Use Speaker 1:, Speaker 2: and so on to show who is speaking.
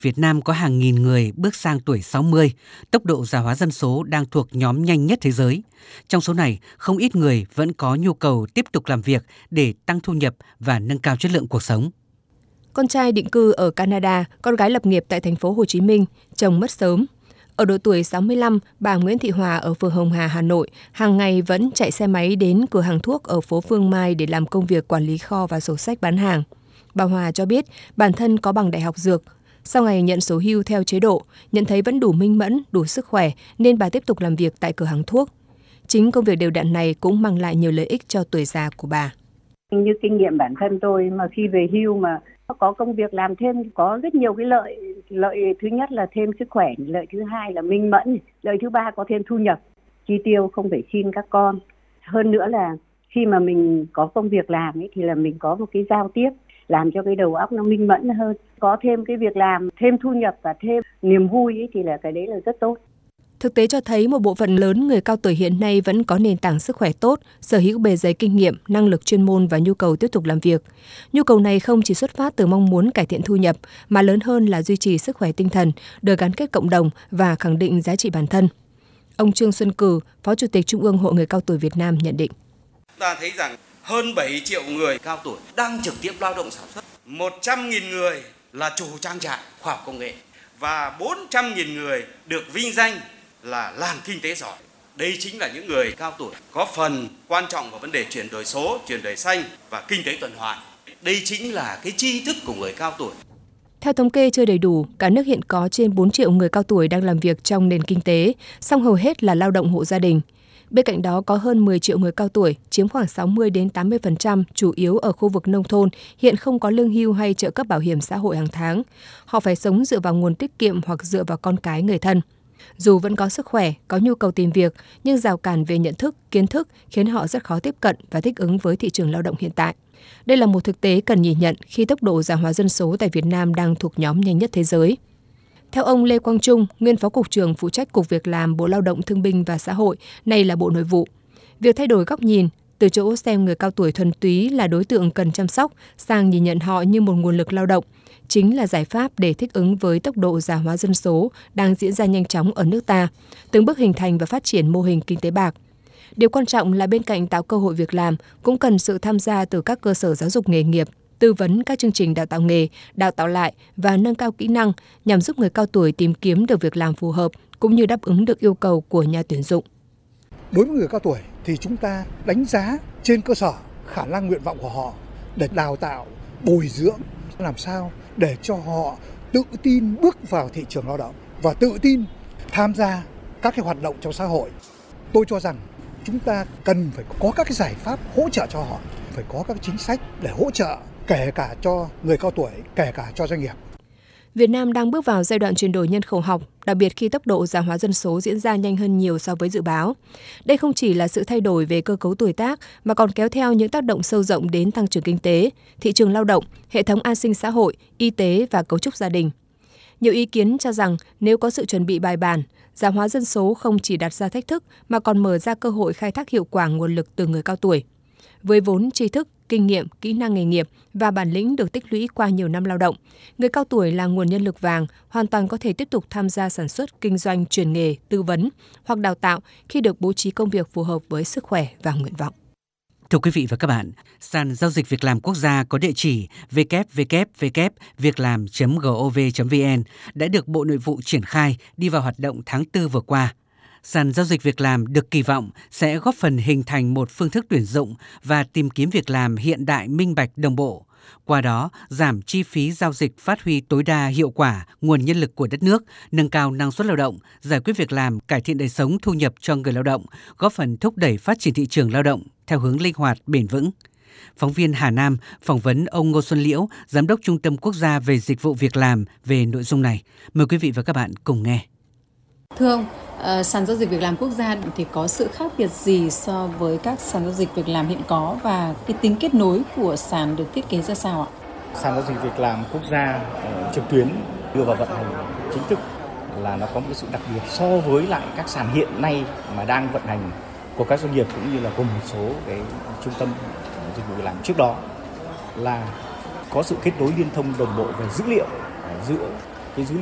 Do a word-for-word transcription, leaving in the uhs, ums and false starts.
Speaker 1: Việt Nam có hàng nghìn người bước sang tuổi sáu mươi, tốc độ già hóa dân số đang thuộc nhóm nhanh nhất thế giới. Trong số này, không ít người vẫn có nhu cầu tiếp tục làm việc để tăng thu nhập và nâng cao chất lượng cuộc sống.
Speaker 2: Con trai định cư ở Canada, con gái lập nghiệp tại thành phố Hồ Chí Minh, chồng mất sớm. Ở độ tuổi sáu mươi lăm, bà Nguyễn Thị Hòa ở phường Hồng Hà, Hà Nội hàng ngày vẫn chạy xe máy đến cửa hàng thuốc ở phố Phương Mai để làm công việc quản lý kho và sổ sách bán hàng. Bà Hòa cho biết bản thân có bằng đại học dược. Sau ngày nhận số hưu theo chế độ, nhận thấy vẫn đủ minh mẫn, đủ sức khỏe nên bà tiếp tục làm việc tại cửa hàng thuốc. Chính công việc đều đặn này cũng mang lại nhiều lợi ích cho tuổi già của bà.
Speaker 3: Như kinh nghiệm bản thân tôi mà khi về hưu mà có công việc làm thêm có rất nhiều cái lợi. Lợi thứ nhất là thêm sức khỏe, lợi thứ hai là minh mẫn, lợi thứ ba có thêm thu nhập, chi tiêu không phải xin các con. Hơn nữa là khi mà mình có công việc làm ấy, thì là mình có một cái giao tiếp làm cho cái đầu óc nó minh mẫn hơn. Có thêm cái việc làm, thêm thu nhập và thêm niềm vui ấy, thì là cái đấy là rất tốt.
Speaker 2: Thực tế cho thấy một bộ phận lớn người cao tuổi hiện nay vẫn có nền tảng sức khỏe tốt, sở hữu bề dày kinh nghiệm, năng lực chuyên môn và nhu cầu tiếp tục làm việc. Nhu cầu này không chỉ xuất phát từ mong muốn cải thiện thu nhập, mà lớn hơn là duy trì sức khỏe tinh thần, được gắn kết cộng đồng và khẳng định giá trị bản thân. Ông Trương Xuân Cừ, Phó Chủ tịch Trung ương Hội Người Cao Tuổi Việt Nam nhận định.
Speaker 4: Ta thấy rằng hơn bảy triệu người cao tuổi đang trực tiếp lao động sản xuất, một trăm nghìn người là chủ trang trại khoa học công nghệ và bốn trăm nghìn người được vinh danh là làm kinh tế giỏi. Đây chính là những người cao tuổi có phần quan trọng vào vấn đề chuyển đổi số, chuyển đổi xanh và kinh tế tuần hoàn. Đây chính là cái tri thức của người cao tuổi.
Speaker 2: Theo thống kê chưa đầy đủ, cả nước hiện có trên bốn triệu người cao tuổi đang làm việc trong nền kinh tế, song hầu hết là lao động hộ gia đình. Bên cạnh đó có hơn mười triệu người cao tuổi, chiếm khoảng sáu mươi đến tám mươi phần trăm, chủ yếu ở khu vực nông thôn, hiện không có lương hưu hay trợ cấp bảo hiểm xã hội hàng tháng. Họ phải sống dựa vào nguồn tiết kiệm hoặc dựa vào con cái người thân. Dù vẫn có sức khỏe, có nhu cầu tìm việc, nhưng rào cản về nhận thức, kiến thức khiến họ rất khó tiếp cận và thích ứng với thị trường lao động hiện tại. Đây là một thực tế cần nhìn nhận khi tốc độ già hóa dân số tại Việt Nam đang thuộc nhóm nhanh nhất thế giới. Theo ông Lê Quang Trung, nguyên Phó Cục trưởng phụ trách Cục Việc làm Bộ Lao động Thương binh và Xã hội, nay là Bộ Nội vụ, việc thay đổi góc nhìn từ chỗ xem người cao tuổi thuần túy là đối tượng cần chăm sóc sang nhìn nhận họ như một nguồn lực lao động chính là giải pháp để thích ứng với tốc độ già hóa dân số đang diễn ra nhanh chóng ở nước ta, từng bước hình thành và phát triển mô hình kinh tế bạc. Điều quan trọng là bên cạnh tạo cơ hội việc làm cũng cần sự tham gia từ các cơ sở giáo dục nghề nghiệp, tư vấn các chương trình đào tạo nghề, đào tạo lại và nâng cao kỹ năng nhằm giúp người cao tuổi tìm kiếm được việc làm phù hợp cũng như đáp ứng được yêu cầu của nhà tuyển dụng.
Speaker 5: Đối với người cao tuổi thì chúng ta đánh giá trên cơ sở khả năng nguyện vọng của họ để đào tạo, bồi dưỡng làm sao để cho họ tự tin bước vào thị trường lao động và tự tin tham gia các cái hoạt động trong xã hội. Tôi cho rằng chúng ta cần phải có các cái giải pháp hỗ trợ cho họ, phải có các chính sách để hỗ trợ kể cả cho người cao tuổi, kể cả cho doanh nghiệp.
Speaker 2: Việt Nam đang bước vào giai đoạn chuyển đổi nhân khẩu học, đặc biệt khi tốc độ già hóa dân số diễn ra nhanh hơn nhiều so với dự báo. Đây không chỉ là sự thay đổi về cơ cấu tuổi tác mà còn kéo theo những tác động sâu rộng đến tăng trưởng kinh tế, thị trường lao động, hệ thống an sinh xã hội, y tế và cấu trúc gia đình. Nhiều ý kiến cho rằng nếu có sự chuẩn bị bài bản, già hóa dân số không chỉ đặt ra thách thức mà còn mở ra cơ hội khai thác hiệu quả nguồn lực từ người cao tuổi. Với vốn tri thức, kinh nghiệm, kỹ năng nghề nghiệp và bản lĩnh được tích lũy qua nhiều năm lao động, người cao tuổi là nguồn nhân lực vàng, hoàn toàn có thể tiếp tục tham gia sản xuất, kinh doanh, chuyển nghề, tư vấn hoặc đào tạo khi được bố trí công việc phù hợp với sức khỏe và nguyện vọng.
Speaker 1: Thưa quý vị và các bạn, sàn giao dịch việc làm quốc gia có địa chỉ w w w chấm việclam chấm gov chấm vn đã được Bộ Nội vụ triển khai đi vào hoạt động tháng tư vừa qua. Sàn giao dịch việc làm được kỳ vọng sẽ góp phần hình thành một phương thức tuyển dụng và tìm kiếm việc làm hiện đại, minh bạch, đồng bộ. Qua đó, giảm chi phí giao dịch, phát huy tối đa hiệu quả nguồn nhân lực của đất nước, nâng cao năng suất lao động, giải quyết việc làm, cải thiện đời sống, thu nhập cho người lao động, góp phần thúc đẩy phát triển thị trường lao động theo hướng linh hoạt, bền vững. Phóng viên Hà Nam phỏng vấn ông Ngô Xuân Liễu, Giám đốc Trung tâm Quốc gia về Dịch vụ Việc làm về nội dung này. Mời quý vị và các bạn cùng nghe.
Speaker 6: Thưa ông, uh, sàn giao dịch việc làm quốc gia thì có sự khác biệt gì so với các sàn giao dịch việc làm hiện có và cái tính kết nối của sàn được thiết kế ra sao ạ?
Speaker 7: Sàn giao dịch việc làm quốc gia uh, trực tuyến đưa vào vận hành chính thức là nó có một sự đặc biệt so với lại các sàn hiện nay mà đang vận hành của các doanh nghiệp cũng như là của một số cái trung tâm dịch vụ việc làm trước đó, là có sự kết nối liên thông đồng bộ về dữ liệu giữa